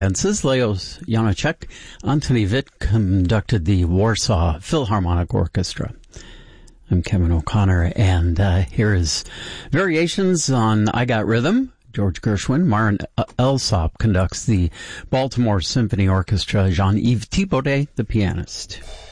And Leos Janacek, Antoni Witt conducted the Warsaw Philharmonic Orchestra. I'm Kevin O'Connor, and here is variations on I Got Rhythm. George Gershwin. Marin Alsop conducts the Baltimore Symphony Orchestra. Jean-Yves Thibaudet, the pianist.